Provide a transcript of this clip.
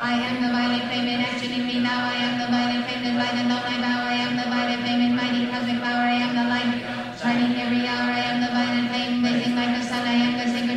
I am the violet flame in action in me now. I am the violet flame that light and not my vow. I am the violet flame in mighty cosmic power. I am the light shining every hour.